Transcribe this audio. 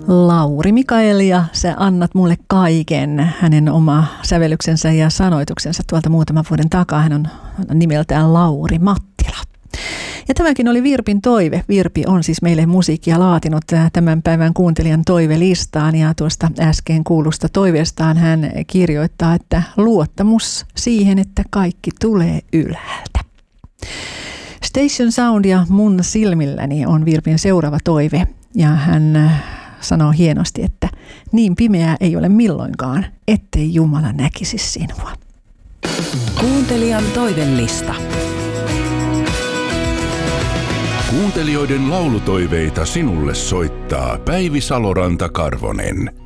Lauri Mikael ja sä annat mulle kaiken. Hänen oma sävellyksensä ja sanoituksensa tuolta muutaman vuoden takaa. Hän on nimeltään Lauri Mattila. Ja tämäkin oli Virpin toive. Virpi on siis meille musiikkia laatinut tämän päivän kuuntelijan toivelistaan. Ja tuosta äsken kuulusta toiveestaan hän kirjoittaa, että luottamus siihen, että kaikki tulee ylhäältä. Station Soundia mun silmilläni on Virpin seuraava toive. Ja hän sanoo hienosti, että niin pimeää ei ole milloinkaan, ettei Jumala näkisi sinua. Kuuntelijan toivelista. Kuuntelijoiden laulutoiveita sinulle soittaa Päivi Saloranta-Karvonen.